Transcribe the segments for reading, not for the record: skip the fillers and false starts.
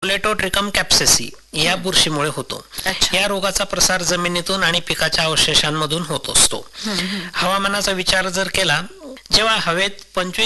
प्लेटोट्रिकम कॅप्सेसी या बुरशीमुळे होतो. या रोगाचा प्रसार जमिनीतून आणि पिकाच्या अवशेषांमधून होत असतो. हवामानाचा विचार जर केला, जेव्हा हवेत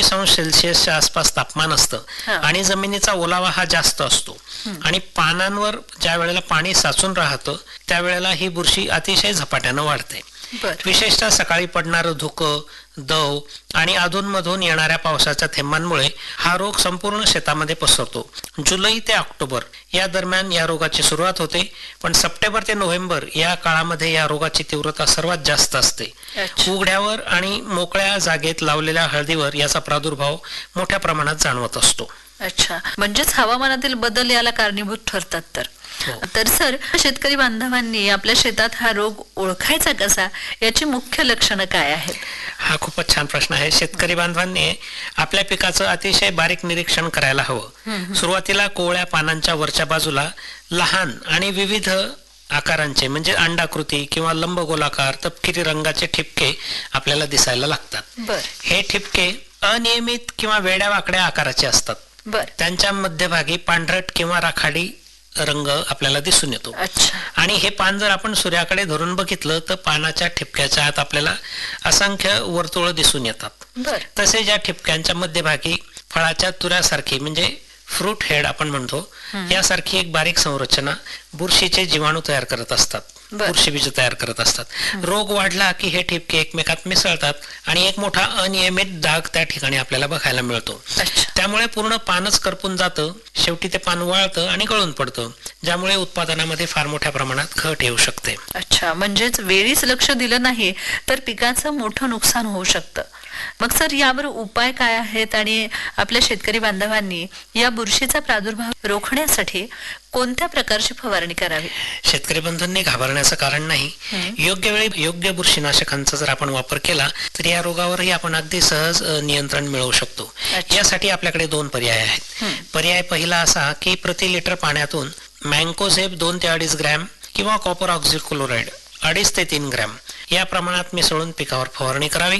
25°C आसपास तापमान असतं आणि जमिनीचा ओलावा हा जास्त असतो आणि पानांवर ज्या वेळेला पाणी साचून राहतं त्यावेळेला ही बुरशी अतिशय झपाट्यानं वाढते. विशेषतः सकाळी पडणारं धुकं, दव आणि अधूनमधून येणाऱ्या पावसाच्या थेंबांमुळे हा रोग संपूर्ण शेतामध्ये पसरतो. जुलै ते ऑक्टोबर या दरम्यान या रोगाची सुरुवात होते, पण सप्टेंबर ते नोव्हेंबर या काळामध्ये या रोगाची तीव्रता सर्वात जास्त असते. उघड्यावर आणि मोकळ्या जागेत लावलेल्या हळदीवर याचा प्रादुर्भाव मोठ्या प्रमाणात जाणवत असतो. अच्छा, म्हणजेच हवामानातील बदल याला कारणीभूत ठरतात. तर सर, शेतकरी बांधवांनी आपल्या शेतात हा रोग ओळखायचा कसा, याची मुख्य लक्षणं काय आहेत? हा खूपच छान प्रश्न आहे. शेतकरी बांधवांनी आपल्या पिकाचं अतिशय बारीक निरीक्षण करायला हवं. सुरुवातीला कोवळ्या पानांच्या वरच्या बाजूला लहान आणि विविध आकारांचे म्हणजे अंडाकृती किंवा लंबगोलाकार तपकिरी रंगाचे ठिपके आपल्याला दिसायला लागतात. हे ठिपके अनियमित किंवा वेड्या वाकड्या आकाराचे असतात. त्यांच्या मध्यभागी पांढरट किंवा राखाडी रंग आपल्याला दिसून येतो. आणि हे पान जर आपण सूर्याकडे धरून बघितलं तर पानाच्या ठिपक्याच्या आत आपल्याला असंख्य वर्तुळ दिसून येतात. तसेच या ठिपक्यांच्या मध्यभागी फळाच्या तुऱ्यासारखी म्हणजे फ्रूट हेड आपण म्हणतो यासारखी एक बारीक संरचना बुरशीचे जीवाणू तयार करत असतात, बुरशीबीज तयार करत असतात. रोग वाढला की हे ठिपके एकमेकात मिसळतात आणि एक मोठा अनियमित डाग त्या ठिकाणी आपल्याला बघायला मिळतो. त्यामुळे पूर्ण पानच करपून जातं, शेवटी ते पान वाळतं आणि गळून पडतं, ज्यामुळे उत्पादनामध्ये फार मोठ्या प्रमाणात घट येऊ शकते. अच्छा, म्हणजेच वेळीच लक्ष दिलं नाही तर पिकाचं मोठं नुकसान होऊ शकतं. मग सर, यावर उपाय काय आहेत आणि आपल्या शेतकरी बांधवांनी या बुरशीचा प्रादुर्भाव रोखण्यासाठी कोणत्या प्रकारची फवारणी करावी? शेतकरी बंधूंनी घाबरण्याचं कारण नाही. योग्य वेळी योग्य बुरशीनाशकांचा जर आपण वापर केला तर या रोगावरही आपण अगदी सहज नियंत्रण मिळवू शकतो. यासाठी आपल्याकडे 2 पर्याय आहेत. पर्याय पहिला असा की प्रति लिटर पाण्यातून मँकोझेब 2 ते 2.5 ग्रॅम किंवा कॉपर ऑक्झिक्लोराइड 2.5 ते 3 ग्रॅम या प्रमाणात मिसळून पिकावर फवारणी करावी.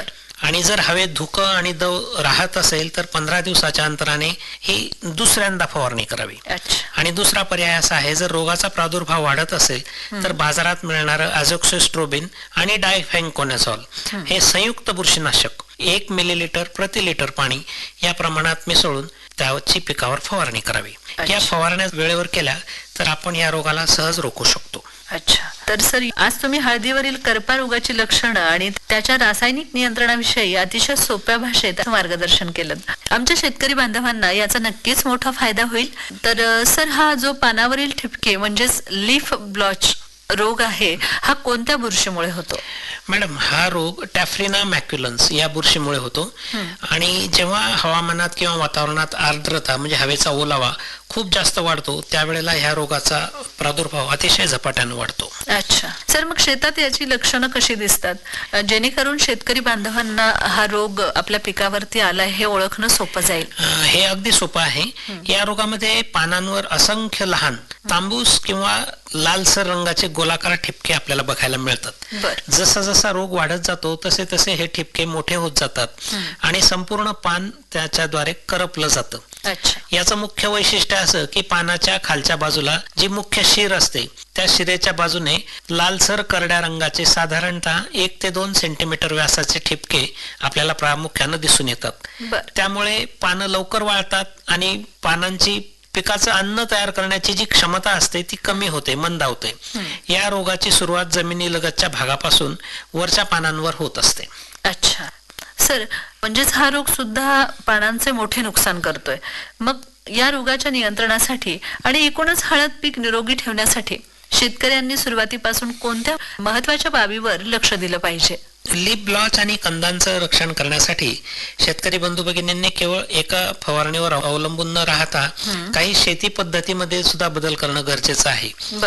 आणि जर हवेत धुकं आणि दव राहत असेल तर 15 दिवसाच्या अंतराने ही दुसऱ्यांदा फवारणी करावी. आणि दुसरा पर्याय असा आहे, जर रोगाचा प्रादुर्भाव वाढत असेल तर बाजारात मिळणारं अझोक्सिस्ट्रोबिन आणि डायफेनकोनाझोल हे संयुक्त बुरशीनाशक 1 मिलीलिटर प्रति लिटर पाणी या प्रमाणात मिसळून त्याची पिकावर फवारणी करावी. या फवारण्या वेळेवर केल्या तर आपण या रोगाला सहज रोखू शकतो. अच्छा, तर सर, आज तुम्ही हळदीवरील करपा रोगाची लक्षणं आणि त्याच्या रासायनिक नियंत्रणाविषयी अतिशय सोप्या भाषेत मार्गदर्शन केलं. आमच्या शेतकरी बांधवांना याचा नक्कीच मोठा फायदा होईल. तर सर, हा जो पानावरील ठिपके म्हणजेच लीफ ब्लॉच रोग आहे हा कोणत्या बुरशीमुळे होतो? मॅडम, हा रोग टॅफ्रिना मॅक्युलन्स या बुरशीमुळे होतो. आणि जेव्हा हवामानात किंवा वातावरणात आर्द्रता म्हणजे हवेचा ओलावा खूप जास्त वाढतो त्यावेळेला ह्या रोगाचा प्रादुर्भाव अतिशय झपाट्याने वाढतो. अच्छा सर, मग शेतात याची लक्षणं कशी दिसतात जेणेकरून शेतकरी बांधवांना हा रोग आपल्या पिकावरती आलाय हे ओळखणं सोपं जाईल? हे अगदी सोपं आहे. या रोगामध्ये पानांवर असंख्य लहान तांबूस किंवा लालसर रंगाचे गोलाकार ठिपके आपल्याला बघायला मिळतात. जसा जसा रोग वाढत जातो तसे तसे हे ठिपके मोठे होत जातात आणि संपूर्ण पान त्याच्याद्वारे करपलं जातं. याचं मुख्य वैशिष्ट्य असं की पानाच्या खालच्या बाजूला जी मुख्य शीर असते त्या शिरेच्या बाजूने लालसर करड्या रंगाचे साधारणतः 1 ते 2 सेंटीमीटर व्यासाचे ठिपके आपल्याला प्रामुख्याने दिसून येतात. त्यामुळे पानं लवकर वाळतात आणि पानांची पिकाचं अन्न तयार करण्याची जी क्षमता असते ती कमी होते, मंदावते. या रोगाची सुरुवात जमिनीलगतच्या भागापासून वरच्या पानांवर होत असते. अच्छा सर, म्हणजेच हा रोग सुद्धा पानांचे मोठे नुकसान करतोय. मग या रोगाच्या नियंत्रणासाठी आणि एकूणच हळद पीक निरोगी ठेवण्यासाठी शेतकऱ्यांनी सुरुवातीपासून कोणत्या महत्वाच्या बाबीवर लक्ष दिलं पाहिजे? लीफ ब्लॉच आणि कंदांचं रक्षण करण्यासाठी शेतकरी बंधू भगिनींनी केवळ एका फवारणीवर अवलंबून न राहता काही शेती पद्धतीमध्ये सुद्धा बदल करणं गरजेचं आहे.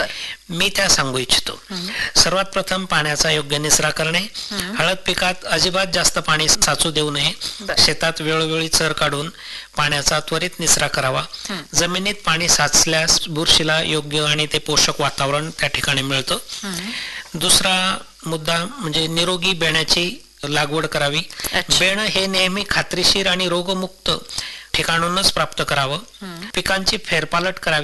मी त्या सांगू इच्छितो. सर्वात प्रथम पाण्याचा योग्य निचरा करणे. हळद पिकात अजिबात जास्त पाणी साचू देऊ नये. शेतात वेळोवेळी चर काढून पाण्याचा त्वरित निचरा करावा. जमिनीत पाणी साचल्यास बुरशीला योग्य आणि ते पोषक वातावरण त्या ठिकाणी मिळतं. दुसरा मुद्दा म्हणजे निरोगी बेण्याची लागवड करावी. बेणं हे नेहमी खात्रीशीर आणि रोगमुक्त ठिकाणूनच प्राप्त करावं. पिकांची फेरपालट करावी.